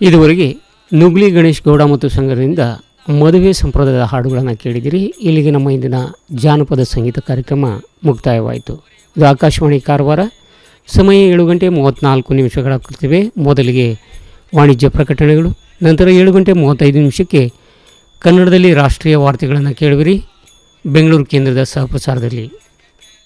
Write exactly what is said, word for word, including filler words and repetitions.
ಇದುವರೆಗೆ ನುಗ್ಲಿ ಗಣೇಶ್ ಗೌಡ ಮತ್ತು ಸಂಘದಿಂದ ಮದುವೆ ಸಂಪ್ರದಾಯದ ಹಾಡುಗಳನ್ನು ಕೇಳಿದಿರಿ. ಇಲ್ಲಿಗೆ ನಮ್ಮ ಇಂದಿನ ಜಾನಪದ ಸಂಗೀತ ಕಾರ್ಯಕ್ರಮ ಮುಕ್ತಾಯವಾಯಿತು. ಇದು ಆಕಾಶವಾಣಿ ಕಾರವಾರ. ಸಮಯ ಏಳು ಗಂಟೆ ಮೂವತ್ತ್ನಾಲ್ಕು ನಿಮಿಷಗಳಾಗುತ್ತಿವೆ. ಮೊದಲಿಗೆ ವಾಣಿಜ್ಯ ಪ್ರಕಟಣೆಗಳು, ನಂತರ ಏಳು ಗಂಟೆ ಮೂವತ್ತೈದು ನಿಮಿಷಕ್ಕೆ ಕನ್ನಡದಲ್ಲಿ ರಾಷ್ಟ್ರೀಯ ವಾರ್ತೆಗಳನ್ನು ಕೇಳುವಿರಿ ಬೆಂಗಳೂರು ಕೇಂದ್ರದ ಸಹಪ್ರಸಾರದಲ್ಲಿ.